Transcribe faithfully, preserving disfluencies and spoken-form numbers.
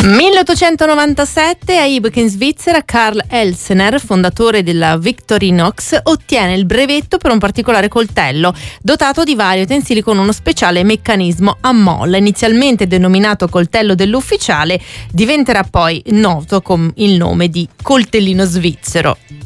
milleottocentonovantasette, a Ibec in Svizzera, Karl Elsener, fondatore della Victorinox, ottiene il brevetto per un particolare coltello dotato di vari utensili con uno speciale meccanismo a molla. Inizialmente denominato coltello dell'ufficiale, diventerà poi noto con il nome di coltellino svizzero.